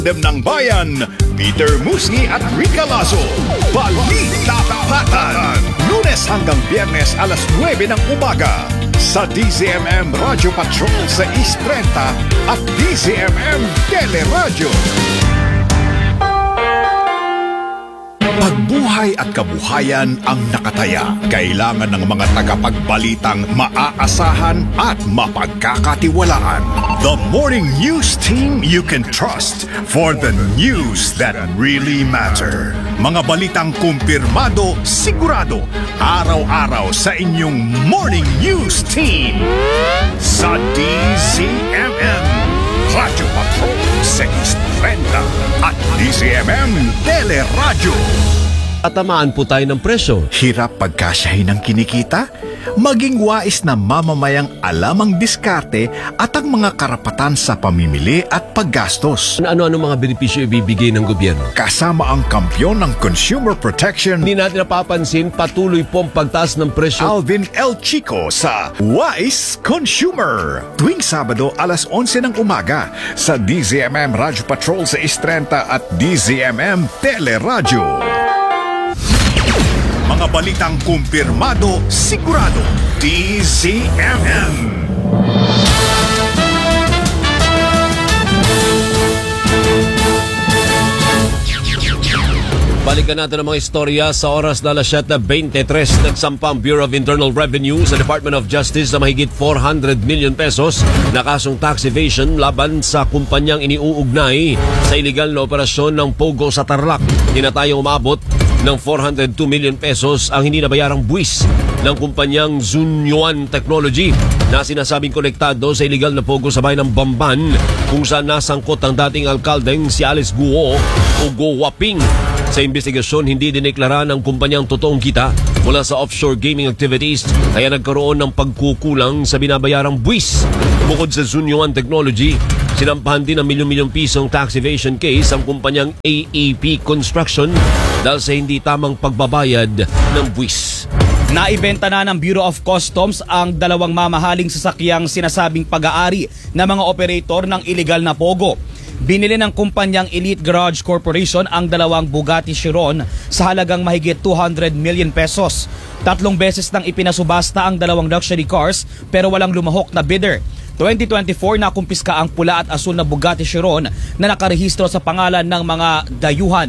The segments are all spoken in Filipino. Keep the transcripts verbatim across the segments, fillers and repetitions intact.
Dem ng Bayan, Peter Musni at Rica Lazo. Balita Tapatan. Lunes hanggang Biyernes alas nuwebe ng umaga sa D Z M M Radio Patrol sa East thirty at D Z M M Teleradio. Pagbuhay at kabuhayan ang nakataya. Kailangan ng mga tagapagbalitang maaasahan at mapagkakatiwalaan. The Morning News Team you can trust for the news that really matter. Mga balitang kumpirmado, sigurado, araw-araw sa inyong Morning News Team sa D Z M M Radio Patrol sa East thirty at D Z M M Teleradio. Atamaan po tayo ng presyo. Hirap pagkasyahin ng kinikita? Maging wais na mamamayang alam ang diskarte at ang mga karapatan sa pamimili at paggastos. Ano-ano mga benepisyo ibibigay ng gobyerno? Kasama ang kampyon ng Consumer Protection, Hindi natin napapansin, patuloy po ang pagtaas ng presyo. Alvin L. Chico sa Wise Consumer. Tuwing Sabado alas onse ng umaga sa D Z M M Radio Patrol sa East thirty at D Z M M Teleradio. Mga balitang kumpirmado, sigurado, D Z M M. Balikan natin ang mga istorya sa oras na alas siyete twenty-three. Nagsampa ang Bureau of Internal Revenue sa Department of Justice na mahigit four hundred million pesos na kasong tax evasion laban sa kumpanyang iniuugnay sa iligal na operasyon ng Pogo sa Tarlac. Tinatayang umabot ng four hundred two million pesos ang hindi nabayarang buwis ng kumpanyang Zunyuan Technology na sinasabing konektado sa iligal na Pogo sa bayan ng Bamban kung saan nasangkot ang dating alkaldeng si Alice Guo o Go Waping. Sa investigasyon, hindi dineklara ng kumpanyang totoong kita mula sa offshore gaming activities kaya nagkaroon ng pagkukulang sa binabayarang buwis. Bukod sa Zunyuan Technology, sinampahan din ng milyon-milyong pisong tax evasion case ang kumpanyang A E P Construction dahil sa hindi tamang pagbabayad ng buwis. Naibenta na ng Bureau of Customs ang dalawang mamahaling sasakyang sinasabing pag-aari ng mga operator ng iligal na Pogo. Binili ng kumpanyang Elite Garage Corporation ang dalawang Bugatti Chiron sa halagang mahigit two hundred million pesos. Tatlong beses nang ipinasubasta ang dalawang luxury cars pero walang lumahok na bidder. twenty twenty-four nakumpiska ang pula at asul na Bugatti Chiron na nakarehistro sa pangalan ng mga dayuhan.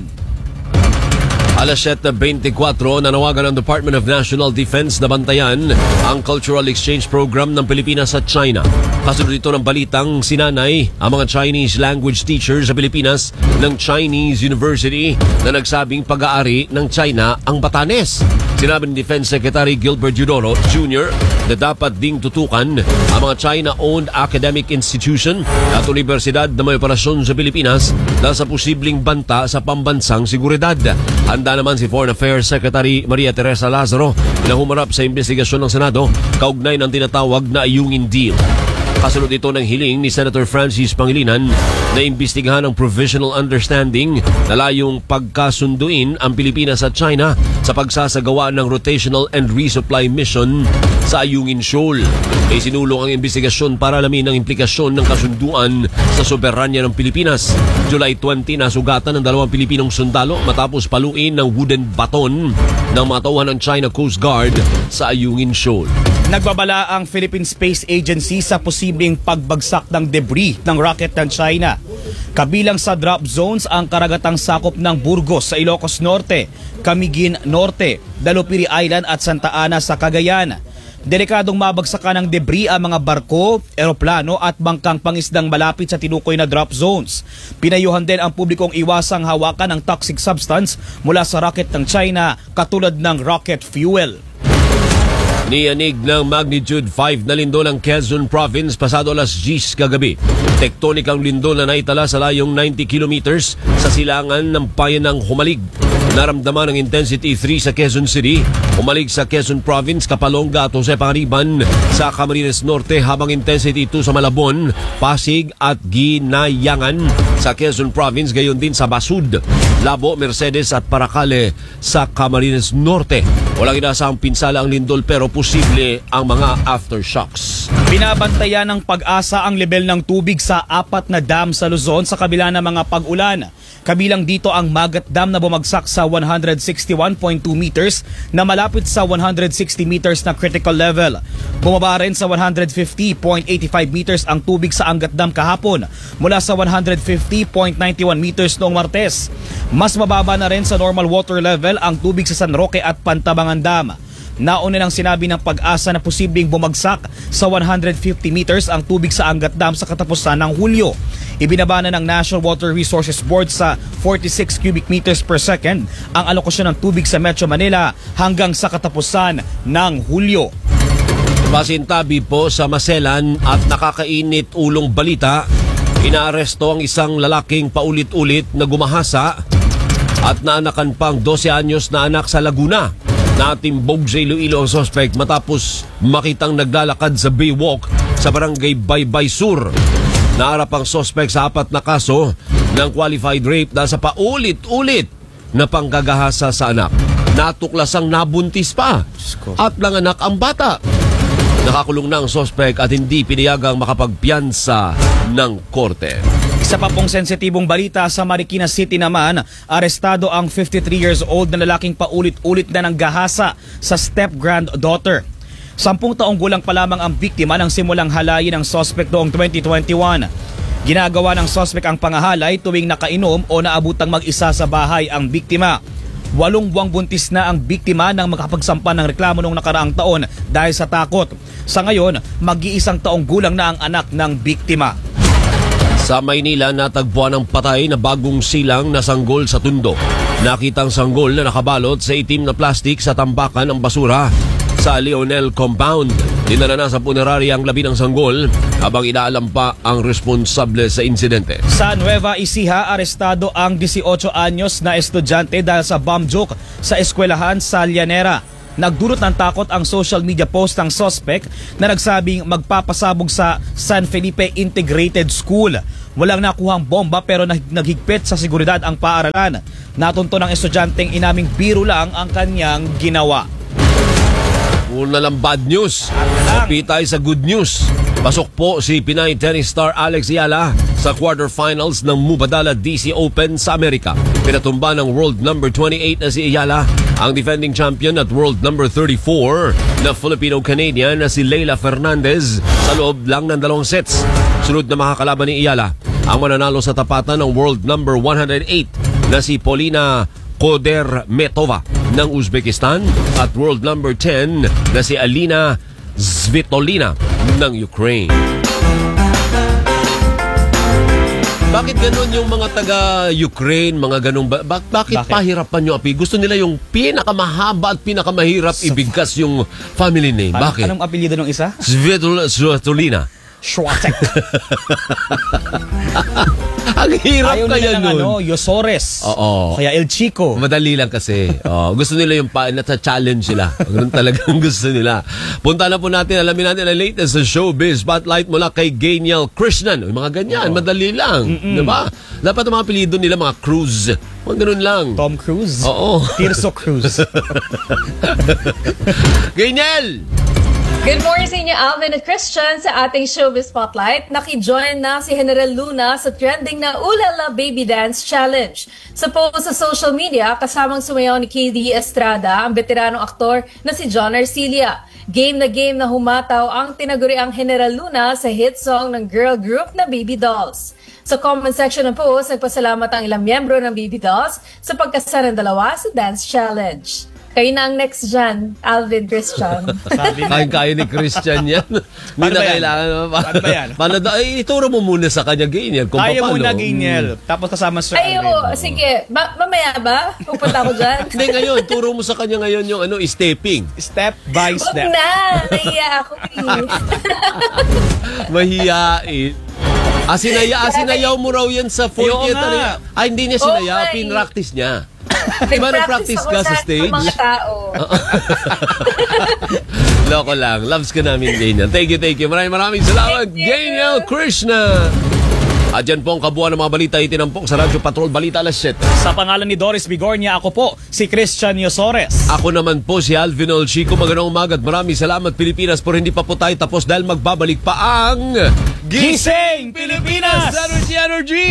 alas siyete twenty-four, nanawagan ng Department of National Defense na bantayan ang Cultural Exchange Program ng Pilipinas sa China. Kasunod ito ng balitang sinanay ang mga Chinese language teachers sa Pilipinas ng Chinese University na nagsabing pag-aari ng China ang Batanes. Sinabi ni Defense Secretary Gilbert Eudoro Junior na dapat ding tutukan ang mga China-owned academic institution at universidad na may operasyon sa Pilipinas dahil sa posibleng banta sa pambansang seguridad. Handa naman si Foreign Affairs Secretary Maria Teresa Lazaro na humarap sa investigasyon ng Senado kaugnay ng tinatawag na Ayungin Deal. Kasunod ito ng hiling ni Senator Francis Pangilinan na imbestigahan ang provisional understanding na layong pagkasunduin ang Pilipinas at China sa pagsasagawa ng rotational and resupply mission sa Ayungin Shoal. May sinulong ang investigasyon para alamin ang implikasyon ng kasunduan sa soberanya ng Pilipinas. July twentieth nasugatan ng dalawang Pilipinong sundalo matapos paluin ng wooden baton ng mga tauhan ng China Coast Guard sa Ayungin Shoal. Nagbabala ang Philippine Space Agency sa posibleng pagbagsak ng debris ng rocket ng China. Kabilang sa drop zones ang karagatang sakop ng Burgos sa Ilocos Norte, Camiguin Norte, Dalupiri Island at Santa Ana sa Cagayan. Delikadong mabagsakan ng debris ang mga barko, eroplano at bangkang pangisdang malapit sa tinukoy na drop zones. Pinayuhan din ang publikong iwasang hawakan ng toxic substance mula sa rocket ng China katulad ng rocket fuel. Niyanig ng magnitude five na lindol ang Quezon Province pasado alas diyes kagabi. Tektonik ang lindol na naitala sa layong ninety kilometers sa silangan ng bayan ng Humalig. Naramdaman ng intensity three sa Quezon City, Humalig sa Quezon Province, Kapalonga at Jose Pangariban sa Camarines Norte, habang intensity two sa Malabon, Pasig at Ginayangan sa Quezon Province, gayon din sa Basud, Labo, Mercedes at Paracale sa Camarines Norte. Walang inaasahang pinsala ang lindol pero posible ang mga aftershocks. Binabantayan ng Pag-asa ang level ng tubig sa apat na dam sa Luzon sa kabila ng mga pag-ulan. Kabilang dito ang Magat Dam na bumagsak sa one hundred sixty-one point two meters na malapit sa one hundred sixty meters na critical level. Bumaba rin sa one hundred fifty point eight five meters ang tubig sa Angat Dam kahapon mula sa one hundred fifty point nine one meters noong Martes. Mas mababa na rin sa normal water level ang tubig sa San Roque at Pantabangan Dam. Nauna nang sinabi ng Pag-asa na posibleng bumagsak sa one hundred fifty meters ang tubig sa Angat Dam sa katapusan ng Hulyo. Ibinaba na ng National Water Resources Board sa forty-six cubic meters per second ang alokasyon ng tubig sa Metro Manila hanggang sa katapusan ng Hulyo. Pasintabi po sa Maselan at nakakainit ulong balita, inaaresto ang isang lalaking paulit-ulit na gumahasa at naanakan pang twelve anyos na anak sa Laguna. Natimbog sa Iloilo ang suspect matapos makitang naglalakad sa Baywalk sa barangay Baybay Sur. Naharap ang suspect sa apat na kaso ng qualified rape dahil sa paulit-ulit na panggagahasa sa anak. Natuklasang nabuntis pa at nanganak ang bata. Nakakulong na ang suspect at hindi pinayagang makapagpiyansa ng korte. Isa pa pong sensitibong balita sa Marikina City naman, arestado ang fifty-three years old na lalaking paulit-ulit na nanggahasa sa step-granddaughter. Sampung taong gulang pa lamang ang biktima nang simulang halayin ng suspect noong twenty twenty-one. Ginagawa ng suspect ang pangahalay tuwing nakainom o naabutang mag-isa sa bahay ang biktima. Walong buwang buntis na ang biktima nang makapagsampa ng reklamo noong nakaraang taon dahil sa takot. Sa ngayon, mag-iisang taong gulang na ang anak ng biktima. Sa Maynila, natagpuan ng patay na bagong silang na sanggol sa tundo. Nakitang sanggol na nakabalot sa itim na plastik sa tambakan ng basura sa Leonel Compound. Dinala na sa punerarya ang labi ng sanggol habang inaalam pa ang responsable sa insidente. Sa Nueva Ecija, arestado ang eighteen anyos na estudyante dahil sa bomb joke sa eskwelahan sa Llanera. Nagdulot ng takot ang social media post ng suspect na nagsabing magpapasabog sa San Felipe Integrated School. Walang nakuhang bomba pero naghigpit sa seguridad ang paaralan. Natunto ng estudyanteng inaming biro lang ang kanyang ginawa. Una lang bad news. Kapi tayo sa good news. Pasok po si Pinay tennis star Alex Ayala sa quarterfinals ng Mubadala D C Open sa Amerika. Pinatumba ng world number twenty-eight na si Ayala ang defending champion at world number thirty-four na Filipino-Canadian na si Leila Fernandez sa loob lang ng dalawang sets. Sunod na makakalaban ni Ayala ang mananalo sa tapatan ng world number one hundred eight na si Polina Kodermetova ng Uzbekistan at world number ten na si Alina Svitolina ng Ukraine. Bakit ganun yung mga taga-Ukraine, mga ganun ba? Bak- bakit, Bakit? pahirapan nyo, Api? Gusto nila yung pinakamahaba at pinakamahirap ibigkas yung family name. Anong, Bakit? anong apelyido ng isa? Svitol- Svitolina. Schwatek. Ang hirap Ayaw kaya nila ng nun. ano, Yosores. Oo. Kaya El Chico. Madali lang kasi. Oh, gusto nila yung pa, nasa-challenge sila. Ganun talagang gusto nila. Punta na po natin, alamin natin ang latest sa showbiz spotlight mula kay Gainiel Krishnan. Yung mga ganyan, madali lang. Diba? Dapat ang mga apelyido nila, mga Cruz. Mga ganun lang. Tom Cruise. Oo. Tirso Cruz. Gainiel! Good morning sa inyo, Alvin at Christian, sa ating showbiz spotlight. Nakijoin na si General Luna sa trending na Ulala Baby Dance Challenge. Sa post sa social media, kasamang sumayaw ni K D Estrada, ang veteranong aktor na si John Arcilia. Game na game na humataw ang tinaguriang General Luna sa hit song ng girl group na Baby Dolls. Sa comment section ng post, nagpasalamat ang ilang miyembro ng Baby Dolls sa pagkasama ng dalawa sa dance challenge. Kayo na ang next dyan, Alvin Christian. Sabi na. Kaya-kaya ni Christian yan. Hindi Paano na ba yan? kailangan. Paano ba yan? Paano da- ay, ituro mo muna sa kanya, Gainiel. Kung Ayaw mo paano. na, Gainiel. Tapos kasama Sir Ay, oo, Alvin. sige. Ma- mamaya ba? Pupunta ako dyan? Hindi ngayon, turo mo sa kanya ngayon yung ano, stepping. Step by Huwag step. na! Naiya ako eh. Mahihain. Ah, sinaya, ah, sinayaw mo raw yan sa Oo fortieth. nga. Ano yan? Ah, hindi niya Oo sinaya, nga eh. pinractice niya. Diba nag-practice ako ka sa stage? mga tao. Loko lang. Loves ka namin, Gainiel. Thank you, thank you. Maraming maraming salamat, Thank you. Gainiel Krishna. At yan po ang kabuuan ng mga balita itinampok sa Radyo Patrol Balita Alas siyete. Sa pangalan ni Doris Bigornia, ako po si Christian Yosores. Ako naman po si Alvin Olchico. Magandang umaga at maraming salamat Pilipinas, pero hindi pa po tayo tapos dahil magbabalik pa ang Gising Pilipinas! Energy Energy!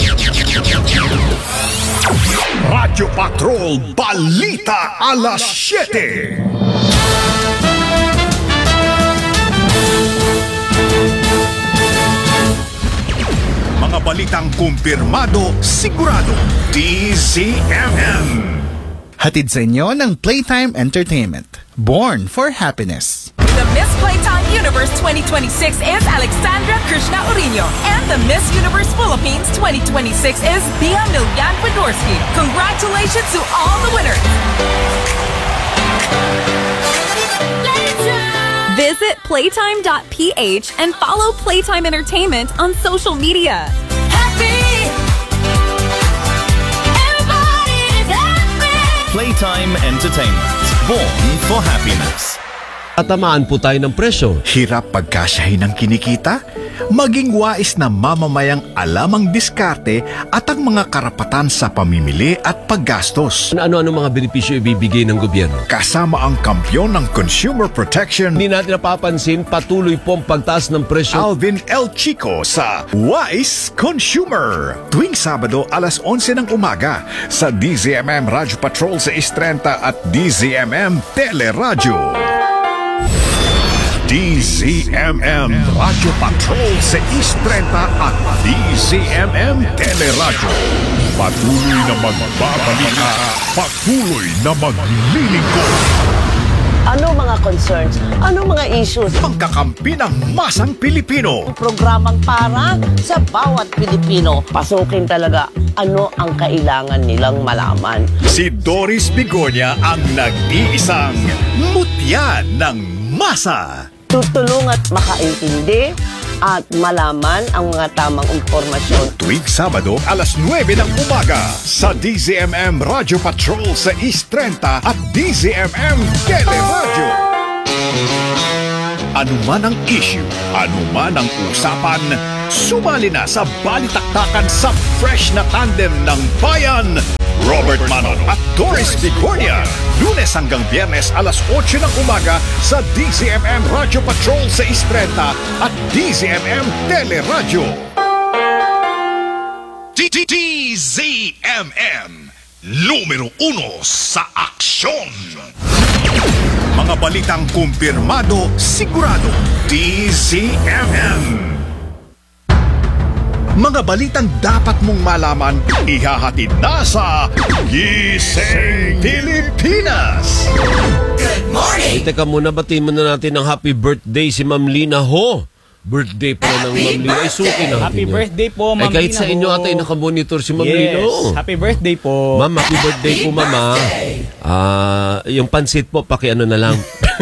Radyo Patrol Balita Alas siyete. Mga balitang kumpirmado, sigurado, D Z M M. Hatid sa inyo ng Playtime Entertainment. Born for Happiness. The Miss Playtime Universe twenty twenty-six is Alexandra Krishna Orino. And the Miss Universe Philippines twenty twenty-six is Bia Milyan Fedorsky. Congratulations to all the winners. Visit playtime dot p h and follow Playtime Entertainment on social media. Happy! Everybody is happy! Playtime Entertainment. Born for Happiness. Tatamaan po tayo ng presyo. Hirap pagkasyahin ng kinikita? Maging wais na mamamayang alam ang diskarte at ang mga karapatan sa pamimili at paggastos. Ano-ano mga benepisyo ibibigay ng gobyerno? Kasama ang kampyon ng consumer protection, Hindi natin napapansin, patuloy po ang pagtaas ng presyo. Alvin L. Chico sa Wise Consumer. Tuwing Sabado, alas onse ng umaga sa D Z M M Radyo Patrol sa Istrenta at D Z M M Teleradyo. D Z M M Radyo Patrol sa Istrenta at D Z M M Teleradyo. Patuloy na magbabalita, patuloy na maglilingkod. Ano mga concerns? Ano mga issues? Pagkakampi ng masang Pilipino. Programang para sa bawat Pilipino. Pasukin talaga ano ang kailangan nilang malaman. Si Doris Bigornia ang nag-iisang mutya ng masa. Tutulong at makaintindi at malaman ang mga tamang impormasyon. Tuwing Sabado, alas nuwebe ng umaga sa D Z M M Radyo Patrol sa Istrenta at D Z M M Teleradyo. Ano man ang issue, ano man ang usapan, sumali na sa balitaktakan sa fresh na tandem ng bayan. Robert Manon at Doris Bigornia. Lunes hanggang Biyernes alas otso ng umaga sa D Z M M Radyo Patrol sa Istrenta at D Z M M Teleradyo. D Z M M, numero uno sa aksyon. Mga balitang kumpirmado, sigurado, D Z M M. Mga balitang dapat mong malaman, ihahatid na sa Gising Pilipinas. Ay, teka muna, batiin muna natin ng happy birthday si Ma'am Lina Ho. Birthday po ng Ma'am Lina. Ay, suki natin Happy yan. birthday po, Ma'am Ay, kahit Lina sa inyo Ho. ata, nakamonitor si Ma'am Yes, Lina Ho. happy birthday po. Ma'am, happy birthday po, Mama. Ah, yung pansit po, paki ano na lang.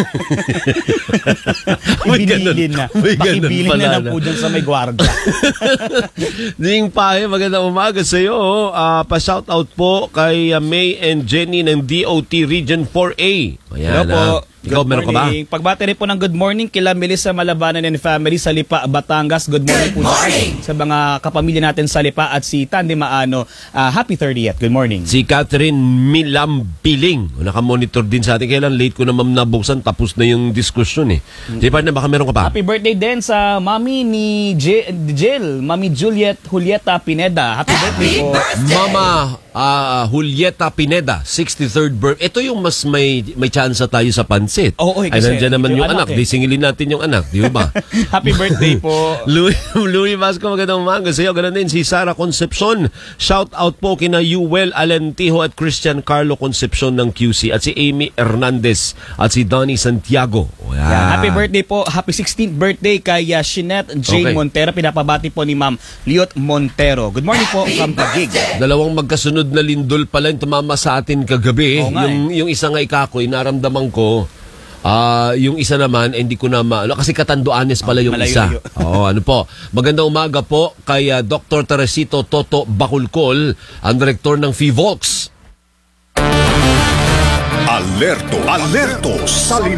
May ganun. Ibilin na. May ganun Pakibilin pala na lang po dyan sa may gwardiya. Ding Pahe, magandang umaga sa iyo. Uh, pa-shoutout po kay uh, May and Jenny ng D O T Region four A. Ayan, Hello po. ah. Ikaw, Good meron ka ba? morning. Pagbati rin po ng good morning kila Melissa Malabanan and family sa Lipa, Batangas. Good morning po sa mga kapamilya natin sa Lipa at si Tandy Maano. Uh, happy thirtieth. Good morning. Si Catherine Milampiling. Nakamonitor din sa atin. Kailan late ko na ma'am nabuksan. Tapos na yung diskusyon eh. Si partner, baka meron ka pa? Happy birthday din sa mami ni J- Jill, Mami Juliet Julieta Pineda. Happy birthday po. Mama uh, Julieta Pineda, sixty-third birthday. Ito yung mas may may chance tayo sa pansit. Oo, eh, Ay, kasi nandiyan naman yung yung anak. anak, eh. Di singilin natin yung anak. Di ba? Happy birthday po. Louis, Louis Vasco, magandang umaga sa iyo. Ganun din si Sara Concepcion. Shout out po kina Yuel Alentijo at Christian Carlo Concepcion ng Q C at si Amy Hernandez at si Donnie Santiago. O, yan. Yeah, happy birthday po. Happy sixteenth birthday kay uh, Shinette J. Okay. Montero. Pinapabati po ni Ma'am Liot Montero. Good morning po from Taguig. Dalawang magkasunod na lindol pala yung tumama sa atin kagabi. Oo nga, yung, yung isa nga ikakoy, naramdaman ko. Ah, yung isa naman, eh, hindi ko na ma... Ano, kasi Catanduanes pala yung Malayo, isa. layo. Oo, ano po. Magandang umaga po kay uh, Doctor Teresito Toto Baculcol, ang direktor ng FIVOLX. Alerto, alerto sa lindol. Alerto sa lindol.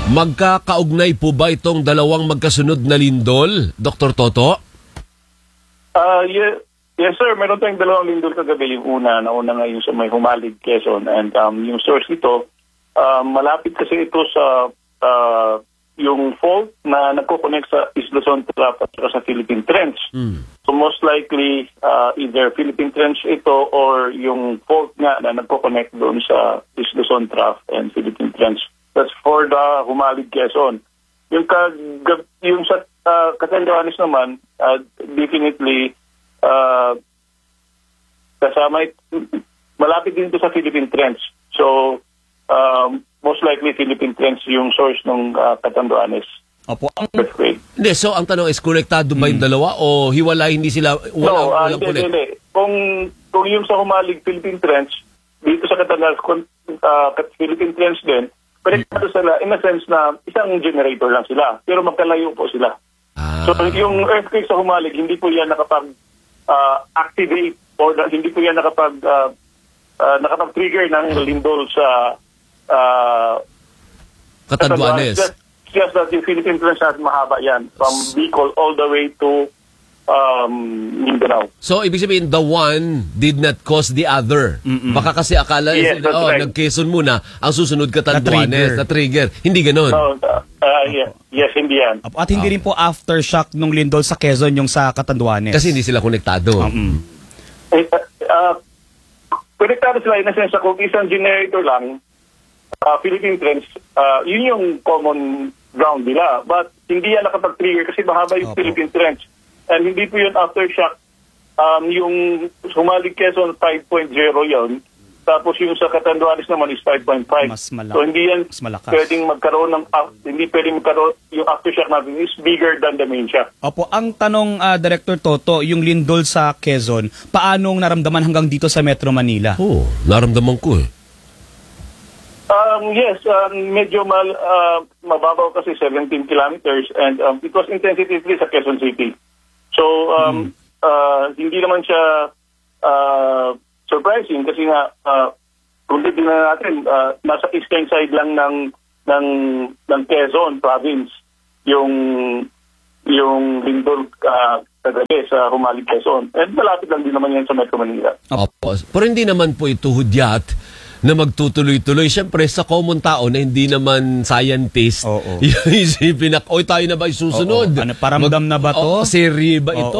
Magkakaugnay po ba itong dalawang magkasunod na lindol, Doctor Toto? Uh, yes, yes, sir. Meron tayong dalawang lindol kagabi. Yung una, nauna ngayon sa may Humalig, Quezon. And um, yung source nito, uh, malapit kasi ito sa uh, yung fault na nagko-connect sa Isla Trap at sa Philippine Trench. Mm. So most likely, uh, either Philippine Trench ito or yung fault nga na nagko-connect doon sa Isla Trap and Philippine Trench. That's for the Humalig, Quezon. Yung, kag, yung sa uh, Catanduanes naman, uh, definitely, uh, kasama, it, malapit din ito sa Philippine Trench. So, um, most likely Philippine Trench yung source ng uh, Catanduanes. Opo. Earthquake. Hindi, so ang tanong is, konektado ba yung dalawa o hiwalay, hindi sila, wala, no, uh, walang hindi, connect? hindi. Kung, kung yung sa Humalig, Philippine Trench, dito sa Catanduanes, uh, Philippine Trench din, konektado sila in a sense na isang generator lang sila, pero magkalayo po sila. Ah. So yung earthquake sa Humalig, hindi po yan nakapag-activate uh, or na, hindi po yan nakapag, uh, uh, nakapag-trigger ng lindol sa uh, Catanduanes. Just, just that yung Philippine Trench natin mahaba yan from Bicol all the way to um, Mindanao. So, ibig sabihin, the one did not cause the other. Mm-mm. Baka kasi akala, Yes, that's oh, right. nag-Quezon muna, ang susunod Na-trigger. Catanduanes, na-trigger. Hindi ganun. So, uh, uh, yes, yes, hindi yan. At hindi rin po aftershock nung lindol sa Quezon yung sa Catanduanes. Kasi hindi sila konektado. Mm-mm. Eh, uh, konektado sila in a sense na kung isang generator lang, uh, Philippine Trench, uh, yun yung common ground nila. But hindi yan nakapag-trigger kasi mahaba yung Opo. Philippine Trench. And hindi po yun aftershock. Um, yung Humalig, Quezon five point oh yun. Tapos yung sa Catanduanes naman is five point five. Mas malaki. So hindi yan Mas malakas. pwedeng magkaroon ng, uh, hindi pwedeng magkaroon, yung aftershock natin is bigger than the main shock. Opo, ang tanong, ah, Director Toto, yung lindol sa Quezon, paanong naramdaman hanggang dito sa Metro Manila? Oo, oh, naramdaman ko eh. Um, yes, um, medyo mal, uh, mababaw kasi seventeen kilometers and um, it was intensively sa Quezon City. So, um, uh, hindi naman siya uh, surprising kasi nga, uh, kung titignan natin, uh, nasa eastern side lang ng, ng, ng Quezon province, yung, yung lindol uh, kagabi sa Humalig, Quezon. And malapit lang din naman yan sa Metro Manila. Opo. Pero hindi naman po ito hudyat na magtutuloy-tuloy. Siyempre, sa common tao na hindi naman scientist, Oo. isipin na, oy, tayo na ba isusunod? Oo. Ano, paramdam na ba to? Oh, serye ba Oo. ito?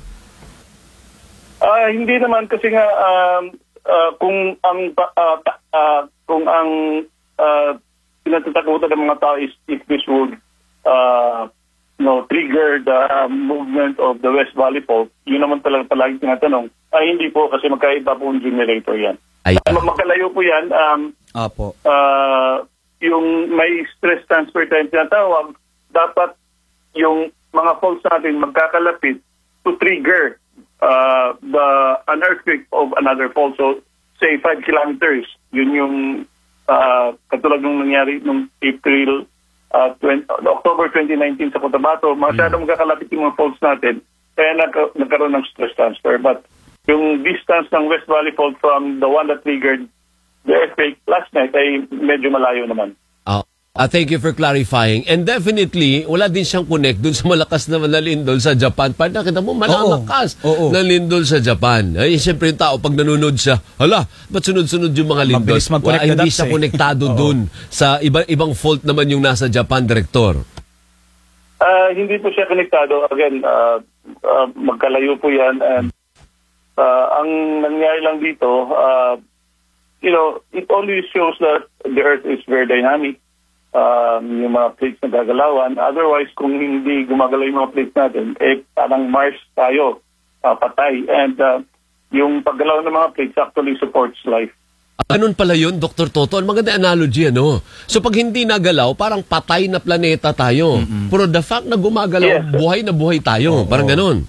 Ah, hindi naman kasi nga um, ah, kung ang uh, uh, kung ang uh, pinatatakutan ng mga tao is if this would uh, no trigger the uh, movement of the West Valley Fault, yun naman talaga palagi tinatanong. Ay hindi po kasi magkaiba po yung generator yan. Ay, Mag- Magkalayo po yan. Um, Opo. uh, yung may stress transfer time tinatawag, dapat yung mga faults natin magkakalapit to trigger uh, the an earthquake of another fault. So, say five kilometers. Yun yung uh, katulad nung nangyari nung April, uh, twenty, October twenty nineteen sa Cotabato. Masyadong magkakalapit yung mga faults natin. Kaya nagka- nagkaroon ng stress transfer. But yung distance ng West Valley Fault from the one that triggered the earthquake last night ay medyo malayo naman. Ah, ah, thank you for clarifying. And definitely, wala din siyang connect dun sa malakas na lindol sa Japan. Pag nakita mo, malalakas Oo. Oo. na lindol sa Japan. Ay, siyempre yung tao, pag nanonood siya, hala, ba't sunod-sunod yung mga lindol? Mabilis mag-connect Wala, na hindi dots siya eh. konektado Oo. dun sa iba, ibang fault naman yung nasa Japan, Director. Uh, hindi po siya konektado. Again, uh, uh, magkalayo po yan. And uh, ang nangyari lang dito, uh, you know, it only shows that the Earth is very dynamic. Um, yung mga plates na gagalawan. Otherwise, kung hindi gumagalaw yung mga plates natin, eh, parang Mars tayo, uh, patay. And uh, yung paggalaw ng mga plates actually supports life. Ganun pala yun, Doctor Toto. Ang maganda analogy, ano? So pag hindi nagalaw, parang patay na planeta tayo. Pero the fact na gumagalaw, Yes. buhay na buhay tayo. Parang ganun.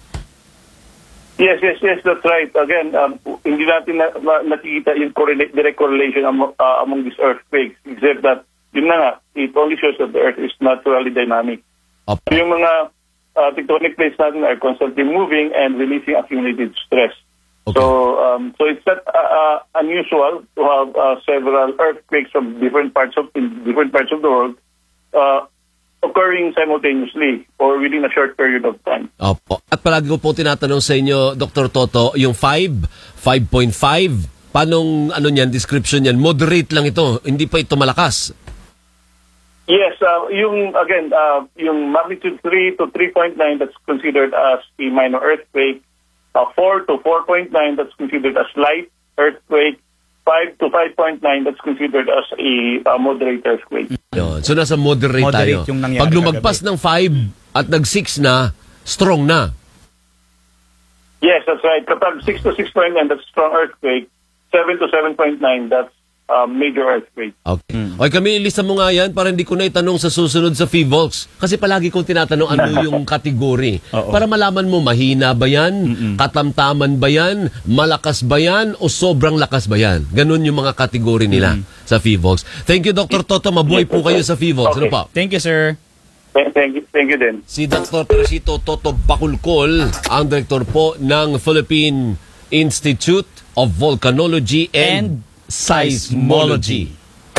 Yes, yes, yes, that's right. Again, um, hindi natin na, na, nakikita yung correlate, direct correlation among, uh, among these earthquakes, except that, yun na nga, it only shows that the Earth is naturally dynamic. Opo. Yung mga uh, tectonic plates natin are constantly moving and releasing accumulated stress. Okay. So, um, so it's not uh, uh, unusual to have uh, several earthquakes from different parts of in different parts of the world uh, occurring simultaneously or within a short period of time. Opo. At palagi ko po tinatanong sa inyo, Doctor Toto, yung five, five point five, panong ano niyan, description niyan, moderate lang ito, hindi pa ito malakas. Yes, uh, yung again, uh, yung magnitude three to three point nine, that's considered as a minor earthquake. Uh, four to four point nine, that's considered as light earthquake. five to five point nine, that's considered as a uh, moderate earthquake. Yun. So nasa moderate, Moderate tayo. yung nangyari Pag lumagpas kagabi. ng five at nag six na, strong na. Yes, that's right. Kapag six to six point nine, that's strong earthquake. seven to seven point nine, that's uh, major earthquake. Okay. Okay, kami ilista mo nga yan para hindi ko na itanong sa susunod sa Fivolks. Kasi palagi kong tinatanong ano yung kategory. Para malaman mo, mahina ba yan? Katamtaman ba yan? Malakas ba yan? O sobrang lakas ba yan? Ganun yung mga kategory nila sa Fivolks. Thank you, Doctor Toto. Mabuhay po kayo sa Fivolks. Ano Okay. pa? Thank you, sir. Thank, thank you, thank you din. Si Doctor Teresito Toto Bakulkol, ang direktor po ng Philippine Institute of Volcanology and, And Seismology.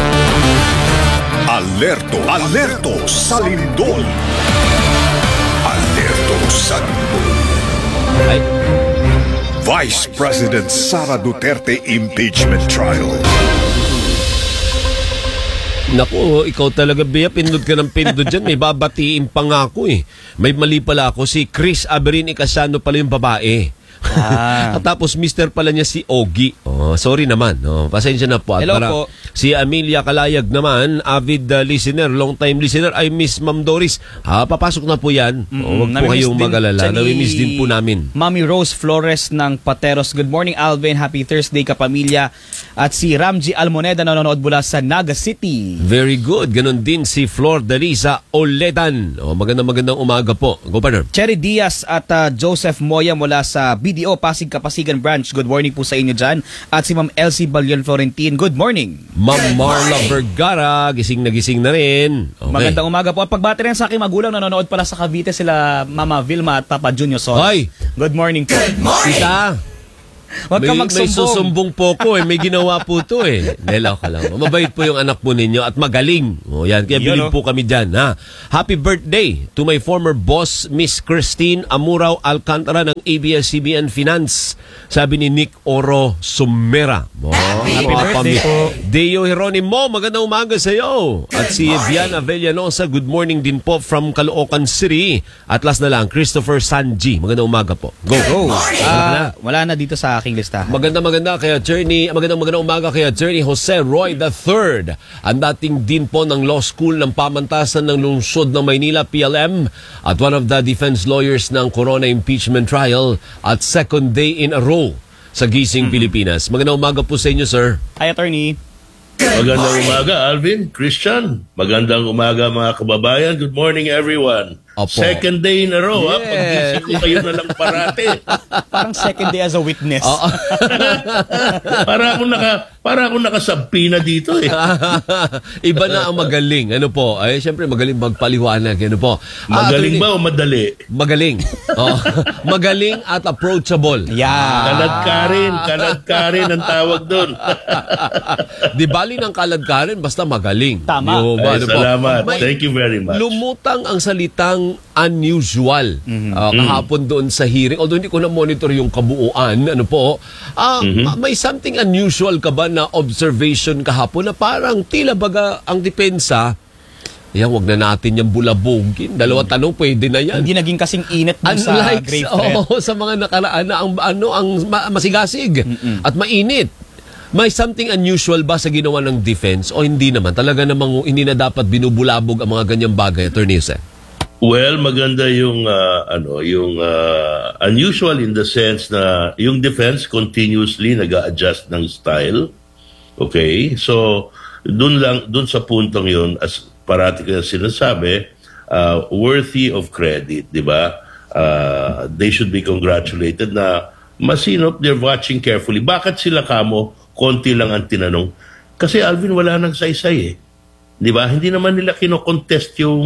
Alerto, alerto sa lindol. Alerto sa lindol. Ay, Vice President Sara Duterte impeachment trial. naku, ikaw talaga, Bea, pindot ka ng pindot dyan. May babatiin pa nga ako eh. May mali pala ako. Si Chris Aberin Icasano pala yung babae. Ah. At tapos mister pala niya si Ogie. Oh, sorry naman. Oh, pasensya na po. At Hello para po. Si Amelia Kalayag naman, avid uh, listener, long time listener, I miss Ma'am Doris. Ah, papasok na po yan. Mm-mm. Oh, wag po Namimiss kayong din mag-alala. siya ni Namimiss din po namin. Mami Rose Flores ng Pateros. Good morning, Alvin. Happy Thursday, kapamilya. At si Ramji Almoneda nanonood mula sa Naga City. Very good. Ganon din si Flor Delisa Oledan. Oh, magandang magandang umaga po. Go, partner. Cherry Diaz at uh, Joseph Moya mula sa B D O Pasig Kapasigan Branch. Good morning po sa inyo dyan. At si Ma'am Elsie Balion Florentin. Good morning. Ma'am Marla Vergara, gising na gising na rin. Okay. Magandang umaga po. At pagbati rin sa aking magulang, nanonood pala sa Cavite sila Mama Vilma at Papa Junior Sos. Hoy! Good morning po. Tita, Huwag ka may, may magsumbong. susumbong po ko eh. May ginawa po to eh. Delaw ka lang. Mabait po yung anak po ninyo at magaling. O yan, kaya Yun, bilib oh. po kami dyan. Ha? Happy birthday to my former boss, Miss Christine Amurao Alcantara ng A B S C B N Finance. Sabi ni Nick Oro Sumera. Oh, Happy birthday po. Deo Jeronimo, magandang umaga sa iyo. At si Viana Villanosa, good morning din po from Caloocan City. At last na lang, Christopher Sanji. Magandang umaga po. Go. Go. Ah, Ah, wala na dito sa aking listahan. Maganda maganda kay Attorney, magandang magandang umaga kay Attorney Jose Roy the third. Ang dating din po ng Law School ng Pamantasan ng Lungsod ng Maynila, P L M, at one of the defense lawyers ng Corona impeachment trial at second day in a row sa Gising, Pilipinas. Magandang umaga po sa inyo, sir. Hi, attorney. Magandang umaga, Alvin, Christian. Magandang umaga, mga kababayan. Good morning, everyone. Opo. Second day in a row, ha? Yes. Pag-gising ko kayo na lang parate. Parang second day as a witness. Oo. para ako naka para ako nakasabpina dito eh. Iba na ang magaling. Ano po? Ay, syempre magaling magpaliwanag. Ano po? Ah, Magaling Attorney- ba o madali? Magaling. Oh. Magaling at approachable. Yeah. Kalad ka rin, kalad ka rin ang tawag doon. Di bali ng kaladkarin, basta magaling. Tama. Yo, ba, Ay, ano po? salamat. May- Thank you very much. Lumutang ang salitang unusual Ah, kahapon doon sa hearing. Although hindi ko na-monitor yung kabuuan, ano po, ah, ma- may something unusual ka ba na observation kahapon na parang tila baga ang depensa, yan, wag na natin yung bulabogin. Dalawang tanong, pwede na yan. Hindi naging kasing init dun sa Unlike grave sa, threat. oh, sa mga nakaraan na ang, ano, ang ma- masigasig at mainit. May something unusual ba sa ginawa ng defense o hindi naman? Talaga namang hindi na dapat binubulabog ang mga ganyang bagay, Attorney Jose? Well, maganda yung uh, ano, yung uh, unusual in the sense na yung defense continuously nag-a-adjust ng style. Okay? So, dun lang dun sa puntong yun, as parati ko sinasabi, uh, worthy of credit, 'di ba? Uh, they should be congratulated na masinop, they're watching carefully. Bakit sila kamo konti lang ang tinanong? Kasi Alvin, wala nang saysay eh. 'Di ba? Hindi naman nila kino-contest yung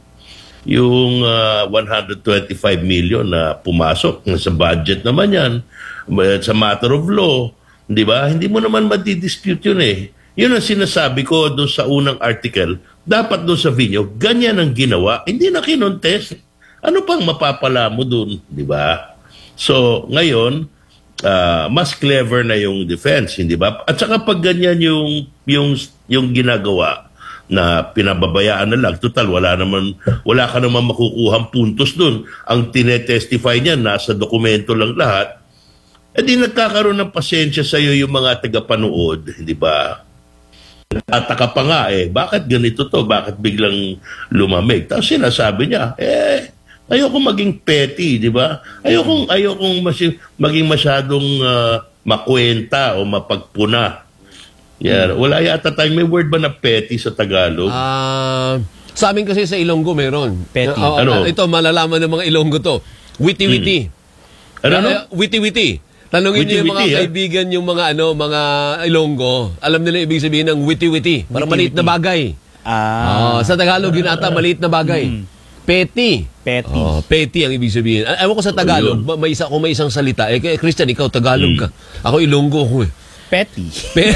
yung uh, one hundred twenty-five million na pumasok sa budget naman yan. Sa matter of law, di ba? Hindi mo naman madidispute yun eh. Yun ang sinasabi ko doon sa unang article. Dapat doon sa video, ganyan ang ginawa. Hindi na kinontest. Ano pang mapapala mo doon, di ba? So, ngayon, uh, mas clever na yung defense, hindi ba? At saka pag ganyan yung, yung, yung ginagawa na pinababayaan na lang, total, wala, naman, wala ka naman makukuhang puntos doon. Ang tinetestify niya, nasa dokumento lang lahat, eh di nagkakaroon ng pasensya sa iyo yung mga tagapanood, hindi ba? Nataka pa nga eh, bakit ganito to? Bakit biglang lumamig? Tapos sinasabi niya, eh, ayoko maging petty, di ba? Ayoko ayokong mas- maging masyadong uh, makwenta o mapagpuna. Yeah, hmm. Wala yata tayong may word ba na petty sa Tagalog? Ah, uh, sa amin kasi sa Ilonggo meron. Petty. Uh, uh, ano? Ito malalaman ng mga Ilonggo to. Witty-witty. Hmm. Ano? Uh, witty-witty. Tanungin niyo yung mga Witty-witty, kaibigan, yung mga ano, mga Ilonggo. Alam nila ibig sabihin ng witty-witty. Parang maliit na bagay. Ah. Oh, sa Tagalog yun ata maliit na bagay. Hmm. Petty. Petty. Oh, petty ang ibig sabihin. Ewan ko sa Tagalog, Oh, may isa kung may isang salita. Eh, Christian, ikaw Tagalog ka. Ako Ilonggo ko eh. Petty. Pe-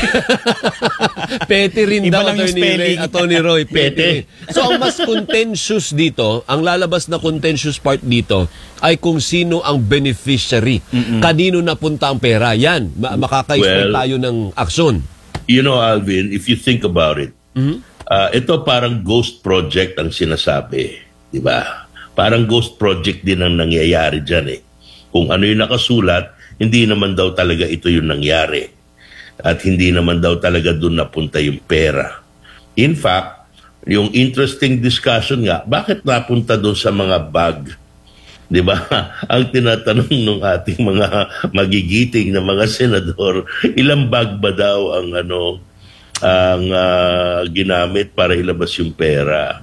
petty rin Iba daw, lang yung Attorney, spelling. Attorney Roy. Petty. So, ang mas contentious dito, ang lalabas na contentious part dito, ay kung sino ang beneficiary. Mm-mm. Kanino napunta ang pera. Yan, ma- makaka-expect Well, tayo ng aksyon. You know, Alvin, if you think about it, Mm-hmm. uh, ito parang ghost project ang sinasabi. Di ba? Parang ghost project din ang nangyayari dyan eh. Kung ano yung nakasulat, hindi naman daw talaga ito yung nangyari. At hindi naman daw talaga doon napunta yung pera. In fact, yung interesting discussion nga, bakit napunta doon sa mga bag? Di ba? Ang tinatanong ng ating mga magigiting na mga senador, ilang bag ba daw ang ano ang uh, ginamit para ilabas yung pera?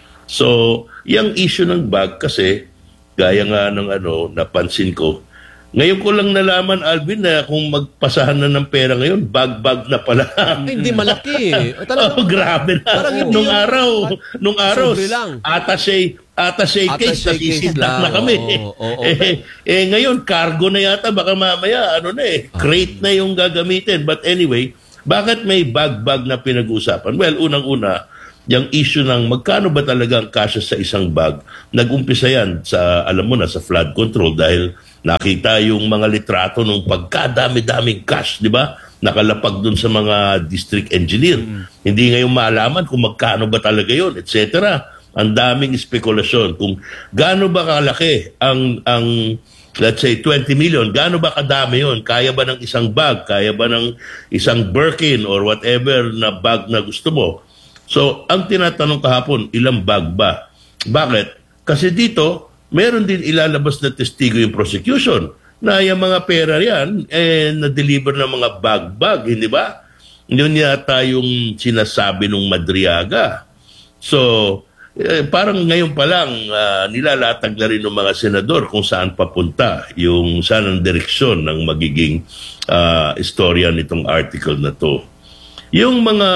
So, yung issue ng bag kasi, gaya nga ng ano, napansin ko, ngayon ko lang nalaman, Alvin, na kung magpasahan na ng pera ngayon, bag-bag na pala. Ay, hindi malaki. Talagang, oh, grabe na. Nung yung, araw, nung araw, lang. attache, attache case, nasisindak na kami. Oo, oo, oo. eh, eh, ngayon, cargo na yata, baka mamaya, ano na eh, crate na yung gagamitin. But anyway, bakit may bag-bag na pinag-uusapan? Well, unang-una, yung issue ng magkano ba talaga ang kasya sa isang bag, nag-umpisa yan sa, alam mo na, sa flood control dahil nakita yung mga litrato ng pagkadami-daming cash, di ba? Nakalapag dun sa mga district engineer. Mm. Hindi ngayon maalaman kung magkano ba talaga yun, et cetera. Ang daming spekulasyon kung gaano ba kalaki ang, ang let's say, twenty million. Gaano ba kadami yun? Kaya ba ng isang bag? Kaya ba ng isang Birkin or whatever na bag na gusto mo? So, ang tinatanong kahapon, ilang bag ba? Bakit? Kasi dito, meron din ilalabas na testigo yung prosecution na yung mga pera yan, eh, na-deliver ng mga bag-bag, hindi ba? Yun yata yung sinasabi ng Madriaga. So, eh, parang ngayon pa lang, uh, nilalatag na rin ng mga senador kung saan papunta, yung saan ang direksyon ng magiging uh, istorya nitong article na to. Yung mga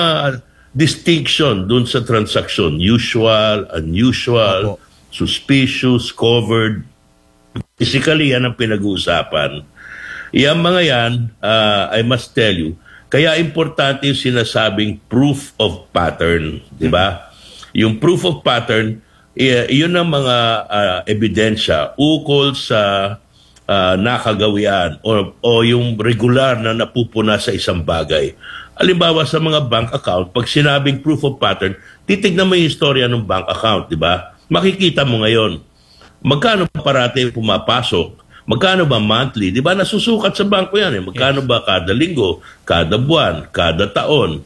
distinction dun sa transaction, usual, unusual, Opo. Suspicious, covered. Basically, yan ang pinag-uusapan. Yang mga yan, uh, I must tell you, kaya importante yung sinasabing proof of pattern, di ba? Yung proof of pattern, y- yun ang mga uh, ebidensya ukol sa uh, nakagawian o, o yung regular na napupuna sa isang bagay. Halimbawa sa mga bank account, pag sinabing proof of pattern, titignan mo yung istorya ng bank account, di ba? Makikita mo ngayon, magkano pa parati pumapasok, magkano ba monthly, di ba nasusukat sa bangko yan eh, magkano ba kada linggo, kada buwan, kada taon.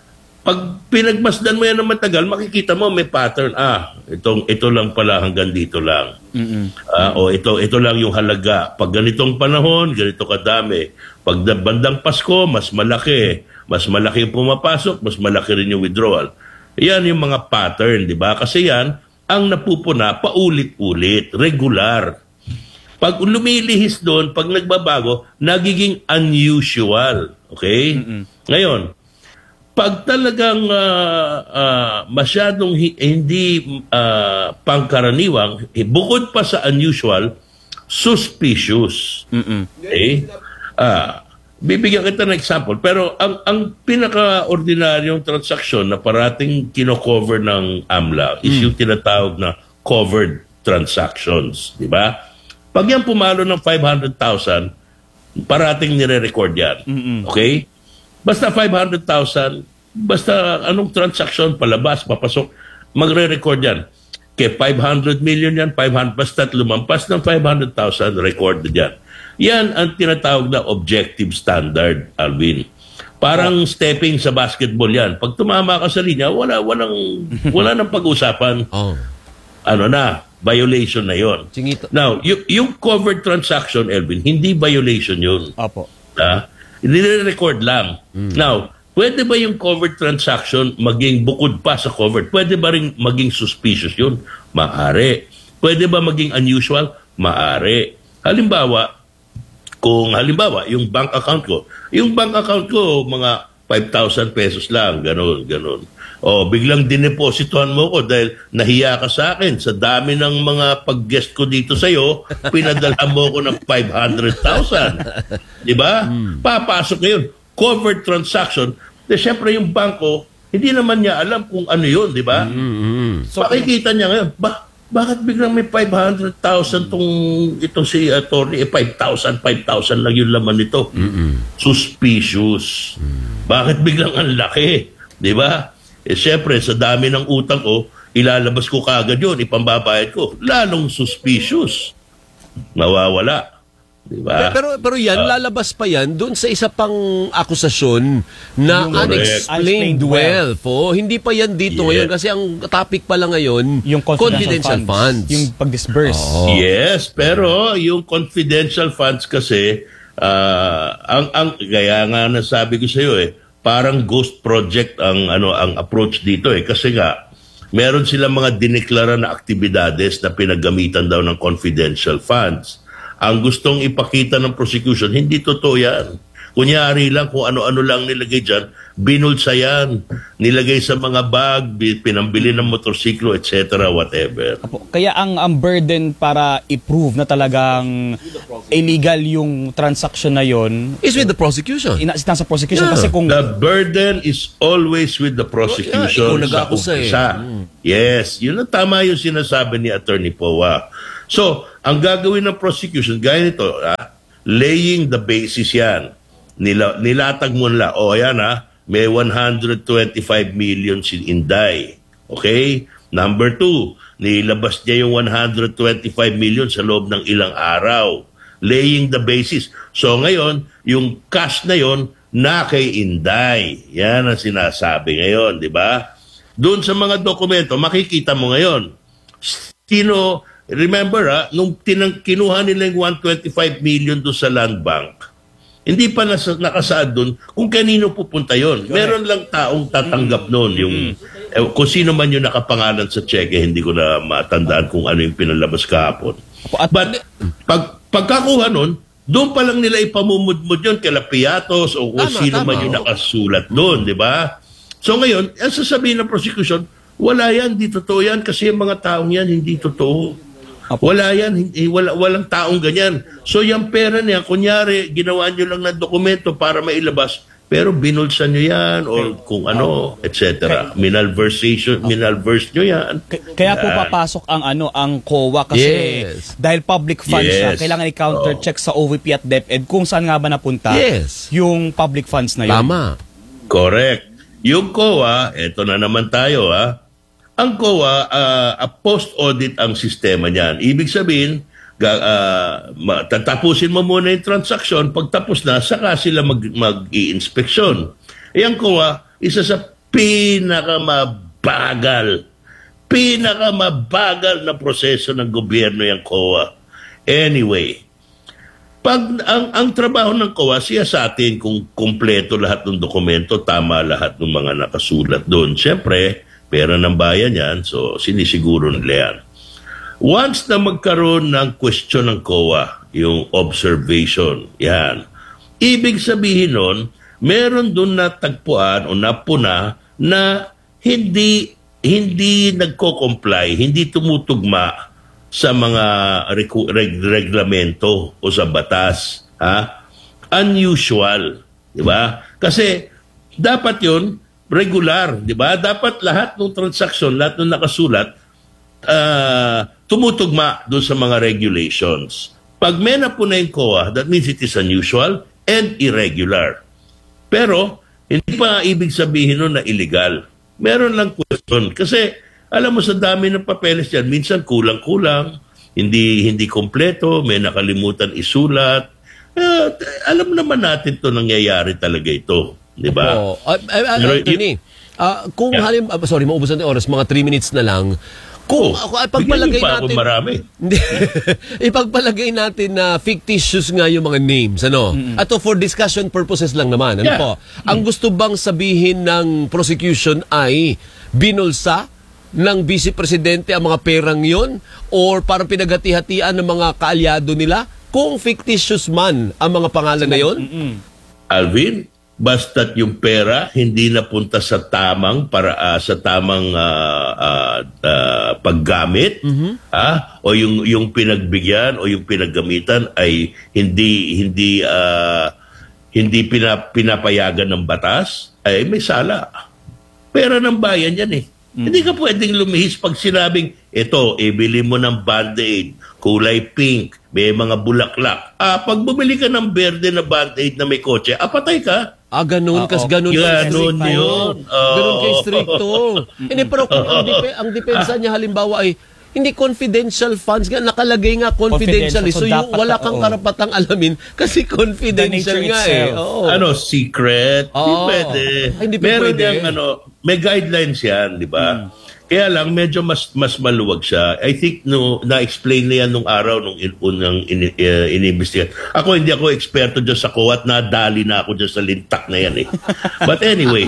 Pag pinagmasdan mo yan ng matagal, makikita mo may pattern, ah, itong, ito lang pala hanggang dito lang. Uh, o ito, ito lang yung halaga. Pag ganitong panahon, ganito kadami. Pag bandang Pasko, mas malaki. Mas malaki yung pumapasok, mas malaki rin yung withdrawal. Yan yung mga pattern, di ba? Kasi yan, ang napupuna paulit-ulit, regular. Pag lumilihis doon, pag nagbabago, nagiging unusual. Okay? Mm-mm. Ngayon, pag talagang uh, uh, masyadong hi- hindi uh, pangkaraniwang, eh, bukod pa sa unusual, suspicious. Mm-mm. Okay? Ah, bibigyan kita ng example. Pero ang, ang pinaka-ordinaryong transaksyon na parating kino-cover ng AMLA is yung tinatawag na covered transactions. Di ba? Pag yan pumalo ng five hundred thousand, parating nire-record yan. Okay? Basta five hundred thousand, basta anong transaksyon, palabas, papasok, magre-record yan. Kaya five hundred million yan, five hundred, basta lumampas ng five hundred thousand, recorded yan. Yan ang tinatawag na objective standard, Alvin. Parang oh. stepping sa basketball yan. Pag tumama ka sa linya, wala, walang, wala nang pag-usapan. Oh. Ano na, violation na yon. Now, y- yung covered transaction, Elvin, hindi violation yun. Opo. Ha? Nire-record lang. Mm. Now, pwede ba yung covered transaction maging bukod pa sa covered? Pwede ba rin maging suspicious yun? Maaari. Pwede ba maging unusual? Maaari. Halimbawa, kung halimbawa, yung bank account ko, yung bank account ko, mga five thousand pesos lang, ganun, ganun. O, biglang dinepositohan mo ko dahil nahiya ka sa akin. Sa dami ng mga pag-guest ko dito sa'yo, pinadala mo ko ng five hundred thousand. Diba? Hmm. Papasok ngayon. Covered transaction. De, syempre yung bangko, hindi naman niya alam kung ano yun, di ba? Mm-hmm. So, makikita niya ngayon, ba, bakit biglang may five hundred thousand tong itong si attorney, eh, five thousand, five thousand lang yung laman nito. Mm-hmm. Suspicious. Mm-hmm. Bakit biglang ang laki? Di ba? Eh, syempre, sa dami ng utang ko, ilalabas ko kagad yun, ipambabayad ko. Lalong suspicious. Nawawala. Diba? Pero pero yan, uh, lalabas pa yan doon sa isa pang akusasyon na unexplained wealth. Oh, hindi pa yan dito yeah. ngayon kasi ang topic pa lang ngayon, yung confidential, confidential funds. funds. Yung pag-disburse. Oh. Yes, pero yung confidential funds kasi, uh, ang, ang, gaya nga nasabi ko sa iyo eh, parang ghost project ang, ano, ang approach dito eh. Kasi nga, meron silang mga dineklara na aktibidades na pinagamitan daw ng confidential funds. Ang gustong ipakita ng prosecution, hindi totoo yan. Kunyari lang kung ano-ano lang nilagay dyan, binulsa yan. Nilagay sa mga bag, pinambili ng motorsiklo, et cetera, whatever. Kaya ang, ang burden para i-prove na talagang illegal yung transaction na yon is with the prosecution. Ina, nasa prosecution Yeah. kasi kung... The burden is always with the prosecution. Yeah, sa umpisa. Mm. Yes, yun ang tama yung sinasabi ni Attorney Powa. So, ang gagawin ng prosecution, gaya nito, ah, laying the basis yan. Nila, nilatag mo nila, o oh, ayan ha, may one hundred twenty-five million si Inday. Okay? Number two, nilabas niya yung one hundred twenty-five million sa loob ng ilang araw. Laying the basis. So ngayon, yung cash na yon na kay Inday. Yan ang sinasabi ngayon, di ba? Doon sa mga dokumento, makikita mo ngayon, sino... Remember ha, nung tinang, kinuha nila yung one hundred twenty-five million doon sa land bank, hindi pa nasa, nakasaad doon kung kanino pupunta yon. Meron lang taong tatanggap noon. Yung, eh, kung sino man yung nakapangalan sa cheque, hindi ko na matandaan kung ano yung pinalabas kahapon. But pag, pagkakuha noon, doon pa lang nila ipamumudmud yun kila Piatos o kung tama, sino tama, man yung nakasulat doon, di ba? So ngayon, ang sasabihin ng prosecution, wala yan, hindi totoo yan kasi yung mga taong yan, hindi totoo. Wala yan, hindi, wala, walang taong ganyan. So yung pera niya, kunyari, ginawa nyo lang ng dokumento para mailabas, pero binulsa nyo yan o kung ano, et cetera. Minalversation, minalverse nyo yan. Kaya po papasok ang ano ang C O A kasi yes. dahil public funds yes. siya, kailangan i-counter-check oh. sa O V P at DepEd kung saan nga ba napunta yes. yung public funds na yun. Tama. Correct. Yung C O A, eto na naman tayo ha, ang C O A, uh, a post-audit ang sistema niyan. Ibig sabihin, uh, tatapusin mo muna yung transaksyon, pagtapos na, saka sila mag, mag-i-inspeksyon. E ang C O A, isa sa pinakamabagal, pinakamabagal na proseso ng gobyerno yung C O A. Anyway, pag ang, ang trabaho ng C O A, siya sa atin kung kumpleto lahat ng dokumento, tama lahat ng mga nakasulat doon. Siyempre, pera ng bayan yan, so sinisiguro nila yan. Once na magkaroon ng question ng C O A, yung observation, yan, ibig sabihin nun, meron doon na tagpuan o napuna na hindi, hindi nagko-comply, hindi tumutugma sa mga reg- reg- reglamento o sa batas. Ha? unusual, di ba? Kasi dapat yun regular, di ba? Dapat lahat ng transaksyon, lahat ng nakasulat, uh, tumutugma doon sa mga regulations. Pag may napuna yung C O A, that means it is unusual and irregular. Pero, hindi pa ibig sabihin nun na illegal. Meron lang question. Kasi, alam mo, sa dami ng papeles yan, minsan kulang-kulang, hindi hindi kompleto, may nakalimutan isulat. Uh, alam naman natin to nangyayari talaga ito. Di ba? Oh, uh, uh, uh, Anthony, uh, kung yeah. halim, uh, sorry, maubusan ng oras, mga three minutes na lang. Kung oh, uh, pagpalagay pa natin, marami. ipagpalagay natin na fictitious nga yung mga names, ano? Mm-hmm. Ato for discussion purposes lang naman, ano yeah. po? Mm-hmm. Ang gusto bang sabihin ng prosecution ay binulsa ng Vice Presidente ang mga perang yon or parang pinaghati-hatian ng mga kaalyado nila? Kung fictitious man ang mga pangalan na yon? Mm-hmm. Alvin, basta't yung pera hindi napunta sa tamang para uh, sa tamang uh, uh, uh, paggamit, mm-hmm. ah, o yung yung pinagbigyan o yung pinaggamitan ay hindi hindi uh, hindi pinap, pinapayagan ng batas, ay may sala. Pera ng bayan yan eh. Mm-hmm. Hindi ka pwedeng lumihis pag sinabing ito, ibili mo ng Band-Aid, kulay pink, may mga bulaklak. Ah, pag bumili ka ng berde na Band-Aid na may kotse, apatay ka. Ah, ganun, ah, kas oh. ganun. Ganun yun. Oh. Ganun kay stricto. Hindi, pero kung ang, dip- ang depensa niya halimbawa ay hindi confidential funds nga, nakalagay nga confidential. confidential. So, so yung wala kang oh. karapatang alamin kasi confidential nga eh. Oo. Ano, secret? Oo. Hindi pwede. Ay, hindi Meron pwede. yung, ano, may guidelines yan, di ba? Hmm. Kaya lang, medyo mas mas maluwag siya. I think no, na-explain na yan nung araw nung in, unang in, uh, inimbestigan. Ako, hindi ako eksperto dyan sa C O A at nadali na ako dyan sa lintak na yan eh. But anyway,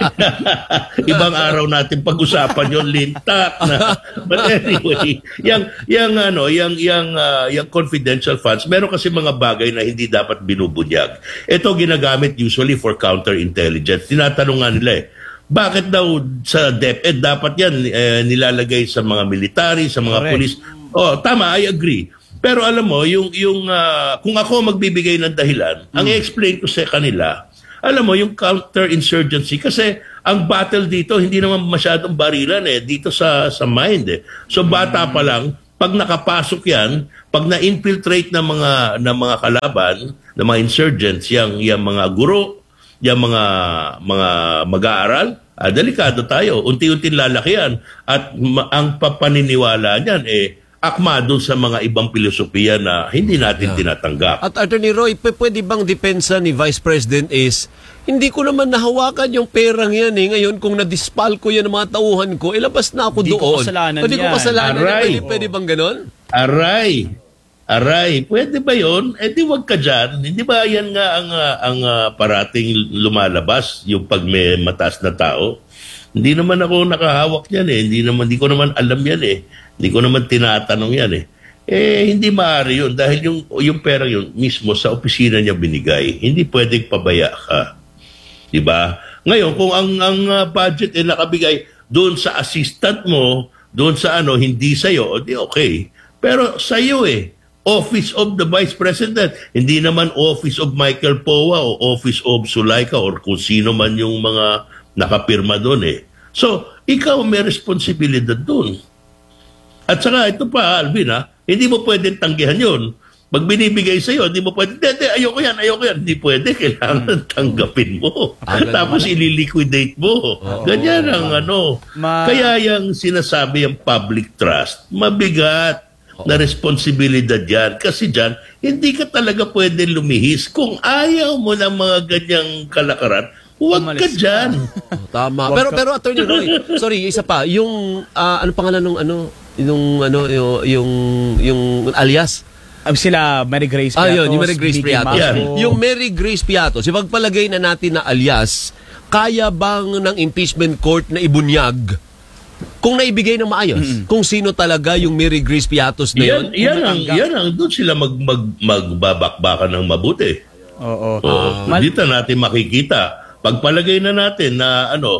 ibang araw natin pag-usapan yung lintak na. But anyway, yung, yung, ano, yung, yung, uh, yung confidential funds, meron kasi mga bagay na hindi dapat binubunyag. Ito ginagamit usually for counterintelligence. Tinatanong nga nila eh, bakit daw sa DepEd dapat yan eh, nilalagay sa mga military, sa mga Correct. police? Oh, tama, I agree. Pero alam mo, yung yung uh, kung ako magbibigay ng dahilan, mm. ang i-explain ko sa kanila, alam mo, yung counterinsurgency kasi ang battle dito hindi naman masyadong barilan eh, dito sa sa mind eh. So bata pa lang, pag nakapasok yan, pag na-infiltrate ng mga ng mga kalaban, ng mga insurgents, yung yung mga guro, yung mga mga mag-aaral, ah, delikado tayo. Unti-unting lalaki yan. At ma- ang papaniniwala niyan, eh, akma doon sa mga ibang filosofiya na hindi natin yeah. tinatanggap. At Attorney Roy, p- pwede bang depensa ni Vice President is, hindi ko naman nahawakan yung perang yan eh. Ngayon, kung na-dispal ko yan ng mga tauhan ko, ilabas na ako hindi doon. Hindi ko kasalanan Hindi yan. ko kasalanan. Aray. Pwede, pwede bang ganon? Aray. Aray, pwede ba yun? Eh di wag ka dyan. Hindi ba yan nga ang, uh, ang uh, parating lumalabas, yung pag may mataas na tao? Hindi naman ako nakahawak yan eh. Hindi naman, hindi ko naman alam yan eh. Hindi ko naman tinatanong yan eh. Eh, hindi maaari yun dahil yung, yung pera yun mismo sa opisina niya binigay. Hindi pwedeng pabaya ka. Diba? Ngayon, kung ang, ang uh, budget ay nakabigay doon sa assistant mo, doon sa ano, hindi sa'yo, di okay. Pero sa'yo eh. Office of the Vice President. Hindi naman Office of Michael Poa o Office of Sulaika or kung sino man yung mga nakapirma doon eh. So, ikaw may responsibilidad doon. At saka, ito pa, Alvin, ha? Hindi mo pwedeng tanggihan yun. Pag binibigay sa'yo, hindi mo pwede, hindi, ayoko yan, ayoko yan. Hindi pwede, kailangan tanggapin mo. Ah, tapos ililiquidate mo. Oh, ganyan ang ano. Ma- Kaya yung sinasabi yung public trust, mabigat na responsibilidad yan. Kasi dyan, hindi ka talaga pwede lumihis. Kung ayaw mo ng mga ganyang kalakaran, huwag ka dyan. Oh, tama. Pero, pero Attorney Roy, sorry, isa pa. Yung, uh, ano pangalan nung ano, yung, ano, yung, yung, yung alias? Um, sila, Mary Grace Piatos. Ah, yun, yung Mary Grace Piatos. Yeah. Yung Mary Grace Piatos, ipagpalagay na natin na alias, kaya bang ng impeachment court na ibunyag kung naibigay ng maayos, mm-hmm. kung sino talaga yung Mary Grace Piatos na yun? Yan, yan, ang, yan ang doon sila mag, mag, magbabakbakan ng mabuti. Oo. Oh, uh, dito natin makikita. Pagpalagay na natin na ano,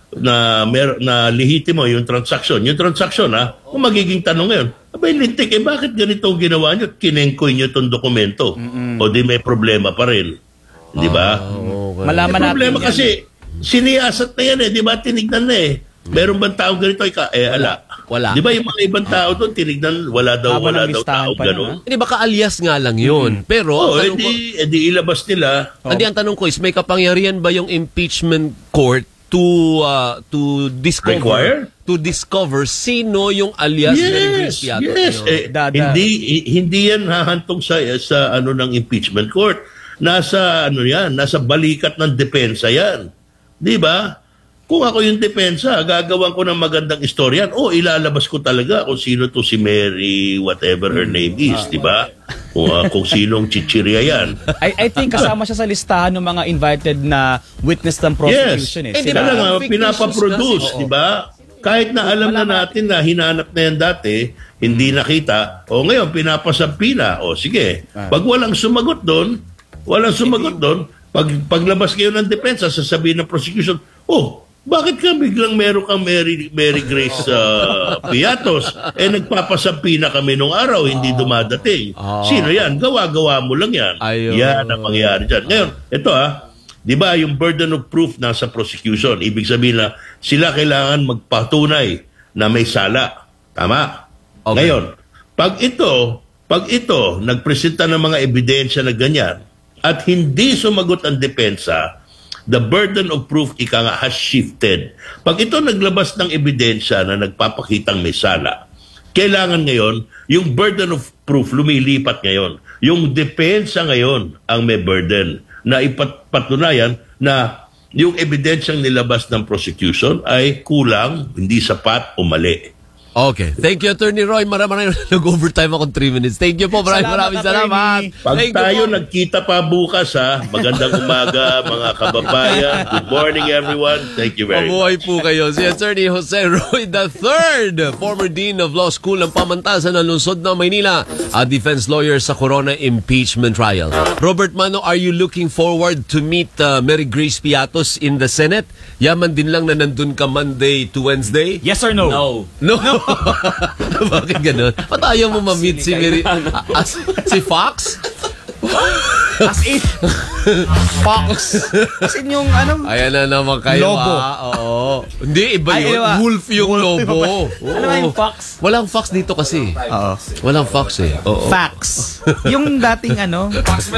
na mer na lehitimo yung transaction. Yung transaction ha, kung magiging tanong ngayon, abay lintik, eh bakit ganito ang ginawa nyo? Kinengkoy nyo itong dokumento. Mm-mm. O di may problema pa rin. Di ba? Oh, okay. Malaman May problema natin yan. kasi siniyasat na yan eh. Di ba? Tinignan na eh. Meron bang tao ganito? Ika, eh ala. Wala. Di ba yung mga ibang tao doon tinignan, wala daw, Habang wala ang daw listahan tao pa nun, gano'n. Hindi, baka alias nga lang yun. Pero, Oh, ang tanong ko, edi, edi ilabas nila. hindi, ang tanong ko is, may kapangyarihan ba yung impeachment court to uh, to discover Require? to discover sino yung alias Mary Grace Yes, Piato? yes. Ano? Eh, Da- da- hindi hi- hindi yan hahantong sa sa ano ng impeachment court. Nasa ano yan, nasa balikat ng depensa yan. 'Di ba? Kung ako yung depensa, gagawan ko ng magandang istoryan. O ilalabas ko talaga kung sino to si Mary whatever her name is, 'di ba? Kung, uh, kung sinong chichirya yan. I, I think kasama siya sa listahan ng mga invited na witness ng prosecution. Yes. Eh. Eh, di Sila- ba? Kaya nga, fictitious pinapaproduce, kasi. di ba? Kahit na alam na natin na hinanap na yan dati, hindi nakita, o ngayon, pinapasampi na. O sige, pag walang sumagot doon, walang sumagot doon, pag paglabas kayo ng depensa, sasabihin ng prosecution, oh, bakit ka biglang meron kang Mary, Mary Grace uh, Piatos? Eh, nagpapasampi na kami nung araw, hindi dumadating. Sino yan? Gawa-gawa mo lang yan. Ayun. Yan ang mangyayari dyan. Ngayon, ito ah, di ba yung burden of proof nasa prosecution? Ibig sabihin na sila kailangan magpatunay na may sala. Tama? Okay. Ngayon, pag ito, pag ito, nagpresenta ng mga ebidensya na ganyan at hindi sumagot ang depensa, the burden of proof ika nga has shifted. Pag ito naglabas ng ebidensya na nagpapakitang may sala, kailangan ngayon, yung burden of proof lumilipat ngayon. Yung depensa ngayon ang may burden na ipatunayan na yung ebidensyang nilabas ng prosecution ay kulang, hindi sapat o mali. Okay. Thank you, Attorney Roy. Maraming nag-overtime ako three minutes. Thank you po. Maraming Salamat, maraming salamat. Attorney. Pag Thank you tayo po. nagkita pa bukas ha, magandang umaga mga kababayan. Good morning everyone. Thank you very much. Mabuhay po kayo. Si Attorney Jose Roy the third, former Dean of Law School ng Pamantasan ng Lungsod ng Maynila, a defense lawyer sa Corona impeachment trial. Robert Mano, are you looking forward to meet uh, Mary Grace Piatos in the Senate? Yaman din lang na nandun ka Monday to Wednesday? Yes or no? No. No? Bakit ganun? Ba't ayaw mo ma-meet si Mary? Ah, as, si Fox? As in, Fox. As in yung ano, Ayan na naman kayo. Lobo. Ah, oo. Hindi, iba Ay, yun. iba. Wolf yung Wolf, lobo. iba pa. Oo. Ano ba yung fox? Walang fox dito kasi. Oo. Walang fox eh. Oo. Facts. Yung dating ano,